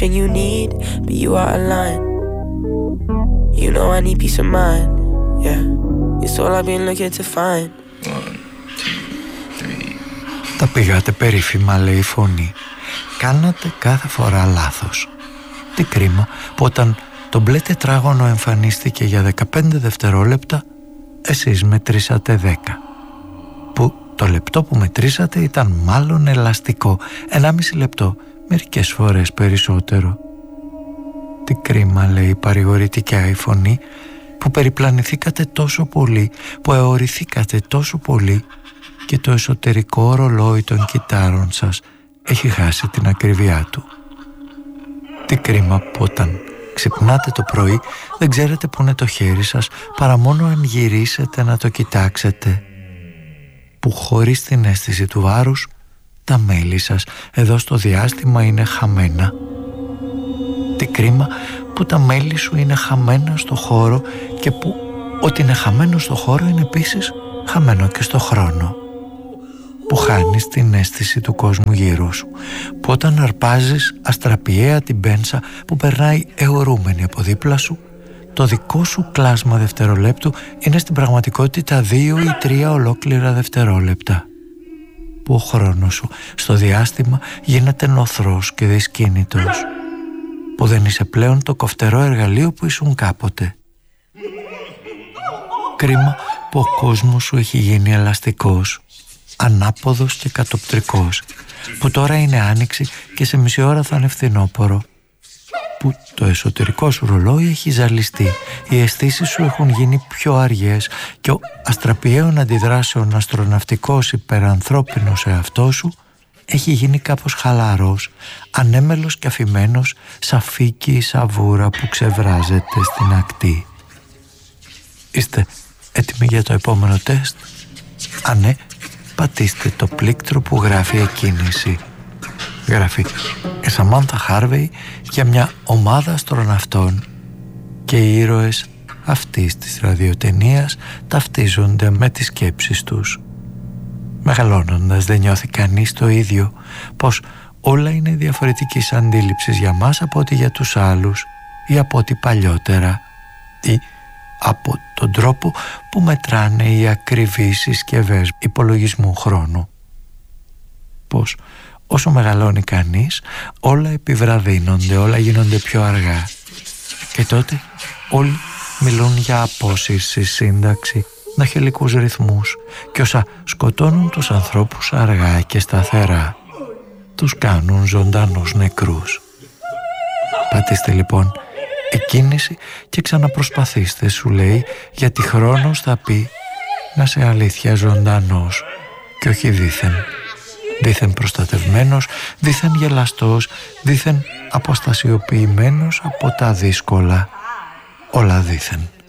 everything you need, but you are aligned. You know I need peace of mind, yeah. It's all I've been looking to find. 1, 2, 3. Τα πήγατε περίφημα, λέει η φωνή. Κάνατε κάθε φορά λάθος. Τι κρίμα που όταν το μπλε τετράγωνο εμφανίστηκε για 15 δευτερόλεπτα, εσείς μετρήσατε 10. Που το λεπτό που μετρήσατε ήταν μάλλον ελαστικό, 1,5 λεπτό, μερικές φορές περισσότερο. Τι κρίμα, λέει παρηγορητικά η φωνή, που περιπλανηθήκατε τόσο πολύ, που αιωρηθήκατε τόσο πολύ και το εσωτερικό ρολόι των κυτάρων σας έχει χάσει την ακριβιά του. Τι κρίμα που όταν ξυπνάτε το πρωί δεν ξέρετε που είναι το χέρι σας παρά μόνο αν γυρίσετε να το κοιτάξετε. Που χωρίς την αίσθηση του βάρους τα μέλη σας εδώ στο διάστημα είναι χαμένα. Τι κρίμα που τα μέλη σου είναι χαμένα στο χώρο και που ό,τι είναι χαμένο στο χώρο είναι επίσης χαμένο και στο χρόνο. Που χάνεις την αίσθηση του κόσμου γύρω σου, που όταν αρπάζεις αστραπιαία την πένσα που περνάει αιωρούμενη από δίπλα σου, το δικό σου κλάσμα δευτερολέπτου είναι στην πραγματικότητα 2 ή 3 ολόκληρα δευτερόλεπτα. Που ο χρόνος σου στο διάστημα γίνεται νοθρός και δυσκίνητος. Που δεν είσαι πλέον το κοφτερό εργαλείο που ήσουν κάποτε. Κρίμα που ο κόσμος σου έχει γίνει ελαστικός, ανάποδος και κατοπτρικός, που τώρα είναι άνοιξη και σε μισή ώρα θα είναι φθινόπωρο. Που το εσωτερικό σου ρολόι έχει ζαλιστεί, οι αισθήσεις σου έχουν γίνει πιο αργές και ο αστραπιαίων αντιδράσεων αστροναυτικός υπερανθρώπινος εαυτός σου έχει γίνει κάπως χαλαρός, ανέμελος και αφημένος, σαν φύκη ή σαβούρα που ξεβράζεται στην ακτή. Είστε έτοιμοι για το επόμενο τεστ? Αν ναι, πατήστε το πλήκτρο που γράφει εκκίνηση. Γράφει Σαμάνθα Χάρβεϊ για μια ομάδα αστροναυτών και οι ήρωες αυτής της ραδιοτενίας ταυτίζονται με τις σκέψεις τους. Μεγαλώνοντας δεν νιώθει κανείς το ίδιο, πως όλα είναι διαφορετικής αντίληψης για μας από ό,τι για τους άλλους ή από ό,τι παλιότερα ή από τον τρόπο που μετράνε οι ακριβείς συσκευές υπολογισμού χρόνου. Πως όσο μεγαλώνει κανείς όλα επιβραδύνονται, όλα γίνονται πιο αργά και τότε όλοι μιλούν για απόσυρση, σύνταξη, ναχελικούς ρυθμούς και όσα σκοτώνουν τους ανθρώπους αργά και σταθερά τους κάνουν ζωντανούς νεκρούς. Πατήστε λοιπόν εκκίνηση και ξαναπροσπαθήστε, σου λέει, γιατί χρόνος θα πει να σε αλήθεια ζωντανός και όχι δήθεν. Δήθεν προστατευμένος, δήθεν γελαστός, δήθεν αποστασιοποιημένος από τα δύσκολα. Όλα δήθεν.